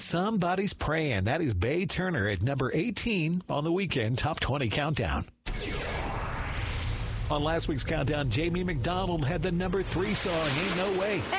Somebody's Praying. That is Bay Turner at number 18 on the Weekend Top 20 Countdown. On last week's countdown, Jamie McDonald had the number 3 song, Ain't No Way.